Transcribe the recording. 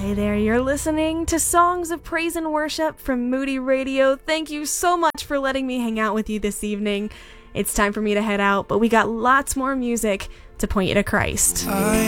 Hey there, you're listening to Songs of Praise and Worship from Moody Radio. Thank you so much for letting me hang out with you this evening. It's time for me to head out, but we got lots more music to point you to Christ.